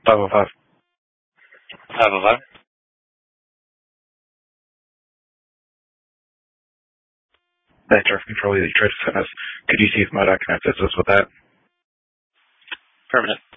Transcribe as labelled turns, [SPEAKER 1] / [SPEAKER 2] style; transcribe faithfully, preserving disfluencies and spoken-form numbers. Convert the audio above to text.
[SPEAKER 1] five oh five.
[SPEAKER 2] five oh five.
[SPEAKER 1] That traffic control that you tried to send us. Could you see if MoDOT can assist us with that?
[SPEAKER 2] Permanent.